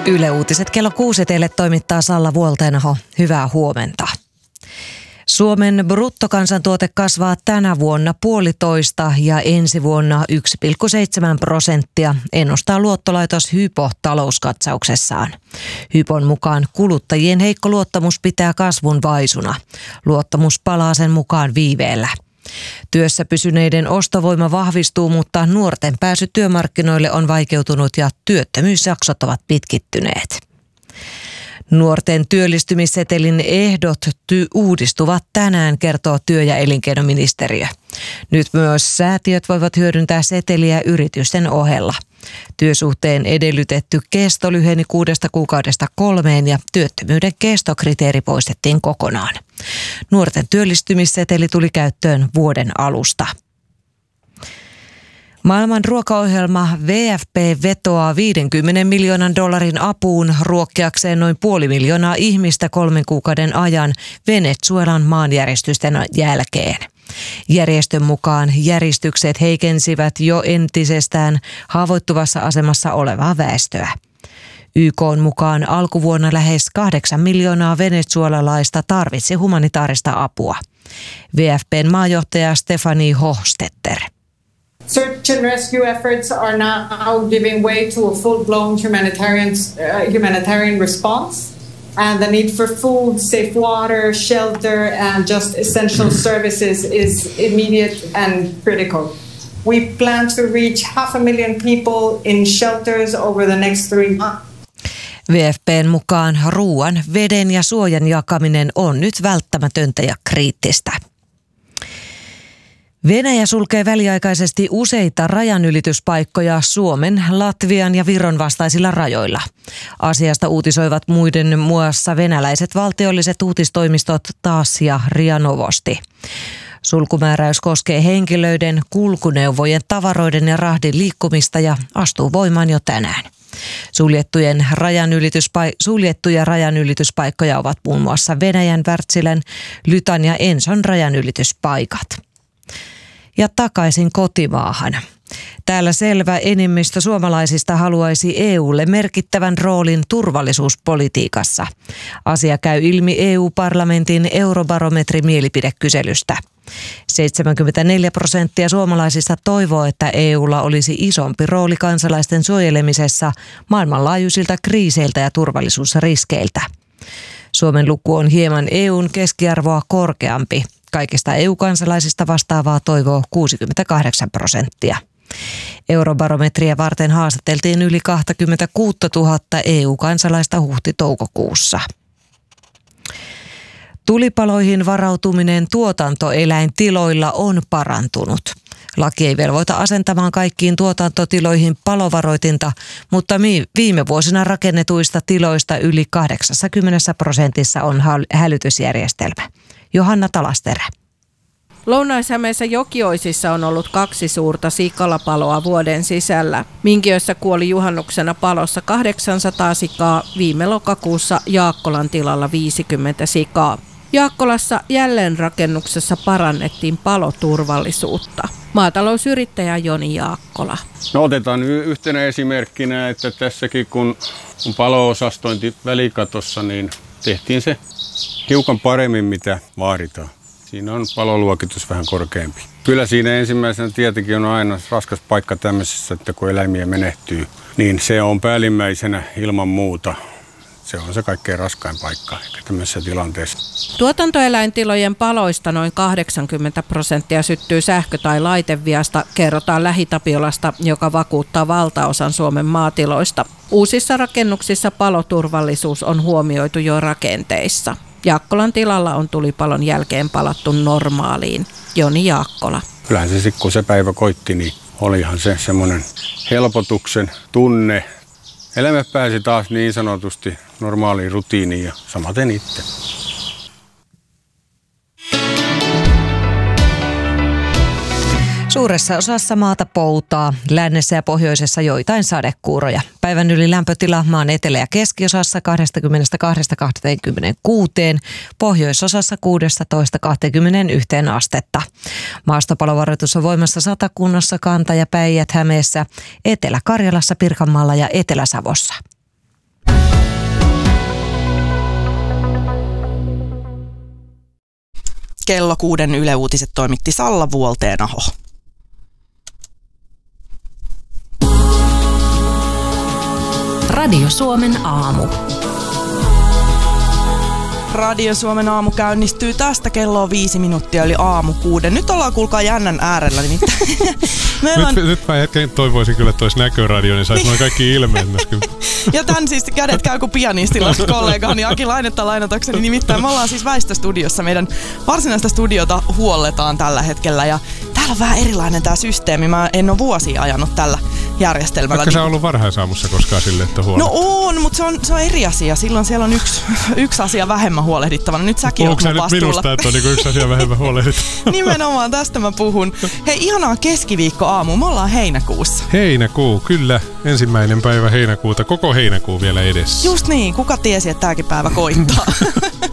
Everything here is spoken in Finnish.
Yle Uutiset kello 6 teille toimittaa Salla Vuolteenaho. Hyvää huomenta. Suomen bruttokansantuote kasvaa tänä vuonna 1,5% ja ensi vuonna 1,7%, ennustaa luottolaitos Hypo talouskatsauksessaan. Hypon mukaan kuluttajien heikko luottamus pitää kasvun vaisuna. Luottamus palaa sen mukaan viiveellä. Työssä pysyneiden ostovoima vahvistuu, mutta nuorten pääsy työmarkkinoille on vaikeutunut ja työttömyysjaksot ovat pitkittyneet. Nuorten työllistymissetelin ehdot uudistuvat tänään, kertoo työ- ja elinkeinoministeriö. Nyt myös säätiöt voivat hyödyntää seteliä yritysten ohella. Työsuhteen edellytetty kesto lyheni 6 kuukaudesta 3 ja työttömyyden kestokriteeri poistettiin kokonaan. Nuorten työllistymisseteli tuli käyttöön vuoden alusta. Maailman ruokaohjelma WFP vetoaa $50 miljoonan apuun ruokkiakseen noin 500 000 ihmistä 3 kuukauden ajan Venezuelan maanjäristysten jälkeen. Järjestön mukaan järistykset heikensivät jo entisestään haavoittuvassa asemassa olevaa väestöä. YK:n mukaan alkuvuonna lähes 8 miljoonaa venezuelalaista tarvitsi humanitaarista apua. WFP:n maajohtaja Stefanie Hochstetter. Search and rescue efforts are now giving way to a full-blown humanitarian response, and the need for food, safe water, shelter, and just essential services is immediate and critical. We plan to reach 500,000 people in shelters over the next 3 months. WFP:n mukaan ruoan, veden ja suojan jakaminen on nyt välttämätöntä ja kriittistä. Venäjä sulkee väliaikaisesti useita rajanylityspaikkoja Suomen, Latvian ja Viron vastaisilla rajoilla. Asiasta uutisoivat muiden muassa venäläiset valtiolliset uutistoimistot TASS ja RIA Novosti. Sulkumääräys koskee henkilöiden, kulkuneuvojen, tavaroiden ja rahdin liikkumista ja astuu voimaan jo tänään. Suljettuja rajanylityspaikkoja ovat muun muassa Venäjän, Wärtsilän, Lytan ja Enson rajanylityspaikat. Ja takaisin kotimaahan. Täällä selvä enemmistö suomalaisista haluaisi EUlle merkittävän roolin turvallisuuspolitiikassa. Asia käy ilmi EU-parlamentin Eurobarometri-mielipidekyselystä. 74% suomalaisista toivoo, että EUlla olisi isompi rooli kansalaisten suojelemisessa maailmanlaajuisilta kriiseiltä ja turvallisuusriskeiltä. Suomen luku on hieman EUn keskiarvoa korkeampi. Kaikista EU-kansalaisista vastaavaa toivoo 68%. Eurobarometria varten haastateltiin yli 26 000 EU-kansalaista huhti-toukokuussa. Tulipaloihin varautuminen tuotantoeläintiloilla on parantunut. Laki ei velvoita asentamaan kaikkiin tuotantotiloihin palovaroitinta, mutta viime vuosina rakennetuista tiloista yli 80% on hälytysjärjestelmä. Johanna Talasterä. Lounais-Hämeessä Jokioisissa on ollut 2 suurta sikalapaloa vuoden sisällä. Minkiössä kuoli juhannuksena palossa 800 sikaa, viime lokakuussa Jaakkolan tilalla 50 sikaa. Jaakkolassa jälleenrakennuksessa parannettiin paloturvallisuutta. Maatalousyrittäjä Joni Jaakkola. No otetaan yhtenä esimerkkinä, että tässäkin kun on palo-osastointi välikatossa, niin tehtiin se hiukan paremmin mitä vaaditaan. Siinä on paloluokitus vähän korkeampi. Kyllä siinä ensimmäisenä tietenkin on aina raskas paikka tämmöisessä, että kun eläimiä menehtyy, niin se on päällimmäisenä ilman muuta. Se on se kaikkein raskain paikka tämmöisessä tilanteessa. Tuotantoeläintilojen paloista noin 80% syttyy sähkö- tai laiteviasta, kerrotaan Lähi-Tapiolasta, joka vakuuttaa valtaosan Suomen maatiloista. Uusissa rakennuksissa paloturvallisuus on huomioitu jo rakenteissa. Jaakkolan tilalla on tulipalon jälkeen palattu normaaliin. Joni Jaakkola. Kyllähän se sitten, kun se päivä koitti, niin olihan se semmoinen helpotuksen tunne. Elämä pääsi taas niin sanotusti normaaliin rutiiniin ja samaten itse. Suuressa osassa maata poutaa, lännessä ja pohjoisessa joitain sadekuuroja. Päivän yli lämpötila maan etelä- ja keskiosassa 22–26, pohjoisosassa 16–21 astetta. Maastopalovaroitus on voimassa Satakunnassa, Kanta- ja Päijät-Hämeessä, Etelä-Karjalassa, Pirkanmaalla ja Etelä-Savossa. kello 6 Yle Uutiset toimitti Salla Vuolteenaho. Radio Suomen aamu. Radio Suomen aamu käynnistyy tästä kello 5 minuuttia eli aamu 6. Nyt ollaan kuulkaa jännän äärellä nimittäin. Nyt mä hetken toivoisin kyllä, että olisi näköradio, niin saisi noin kaikki ilmeet myöskin. Ja tän siis kädet käy kuin pianistilla kollegani Aki Lainetta lainatakseni. Nimittäin me ollaan siis Väistöstudiossa. Meidän varsinaista studiota huolletaan tällä hetkellä ja täällä on vähän erilainen tää systeemi. Mä en ole vuosia ajanut tällä järjestelmällä. Oletko sä ollut varhaisaamussa koskaan silleen, että huolletaan? No on, mutta se on eri asia. Silloin siellä on yksi asia vähemmän huolehdittavana. Nyt säkin oot mun vastuulla. Puhuuko sä nyt minusta, että on niinku yksi asia vähemmän huolehdittavana? Nimenomaan, tästä mä puhun. Hei, ihanaa keskiviikkoaamu. Me ollaan heinäkuussa. Heinäkuu, kyllä. 1. päivä heinäkuuta. Koko heinäkuu vielä edessä. Just niin. Kuka tiesi, että tääkin päivä koittaa?